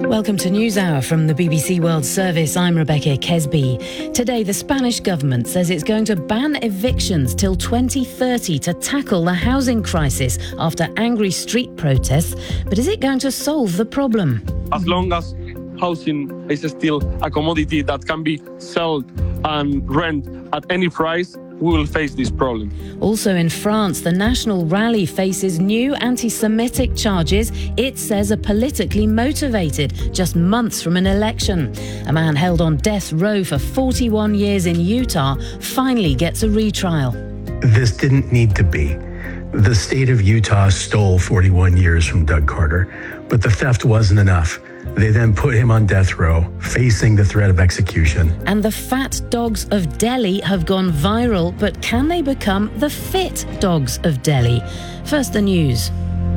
Welcome to NewsHour from the BBC World Service. I'm Rebecca Kesby. Today, the Spanish government says it's going to ban evictions till 2030 to tackle the housing crisis after angry street protests. But is it going to solve the problem? As long as housing is still a commodity that can be sold and rent at any price, we will face this problem. Also in France, the National Rally faces new anti-Semitic charges it says are politically motivated, just months from an election. A man held on death row for 41 years in Utah finally gets a retrial. This didn't need to be. The state of Utah stole 41 years from Doug Carter, but the theft wasn't enough. They then put him on death row, facing the threat of execution. And the fat dogs of Delhi have gone viral, but can they become the fit dogs of Delhi? First, the news.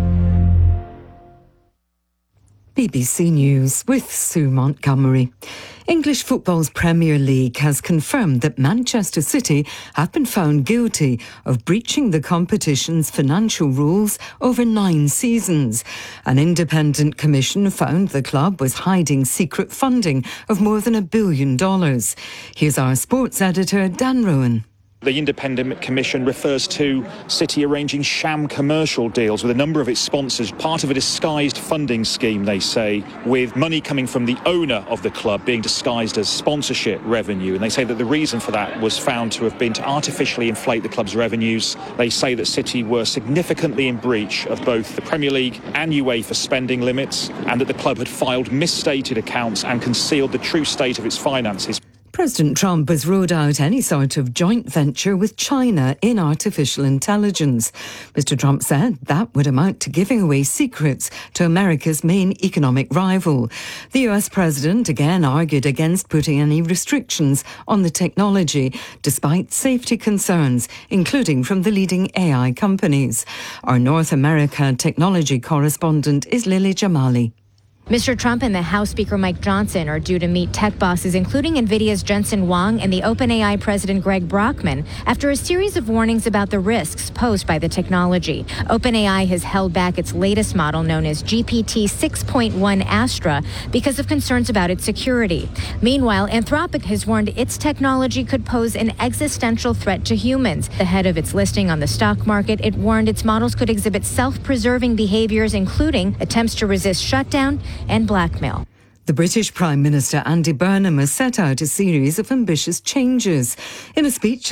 BBC News with Sue Montgomery. English football's Premier League has confirmed that Manchester City have been found guilty of breaching the competition's financial rules over 9 seasons. An independent commission found the club was hiding secret funding of more than $1 billion. Here's our sports editor, Dan Rowan. The Independent Commission refers to City arranging sham commercial deals with a number of its sponsors, part of a disguised funding scheme, they say, with money coming from the owner of the club being disguised as sponsorship revenue. And they say that the reason for that was found to have been to artificially inflate the club's revenues. They say that City were significantly in breach of both the Premier League and UEFA spending limits, and that the club had filed misstated accounts and concealed the true state of its finances. President Trump has ruled out any sort of joint venture with China in artificial intelligence. Mr. Trump said that would amount to giving away secrets to America's main economic rival. The US president again argued against putting any restrictions on the technology, despite safety concerns, including from the leading AI companies. Our North America technology correspondent is Lily Jamali. Mr. Trump and the House Speaker Mike Johnson are due to meet tech bosses, including NVIDIA's Jensen Huang and the OpenAI president Greg Brockman, after a series of warnings about the risks posed by the technology. OpenAI has held back its latest model, known as GPT 6.1 Astra, because of concerns about its security. Meanwhile, Anthropic has warned its technology could pose an existential threat to humans. Ahead of its listing on the stock market, it warned its models could exhibit self-preserving behaviors, including attempts to resist shutdown and blackmail. The British Prime Minister Andy Burnham has set out a series of ambitious changes. In a speech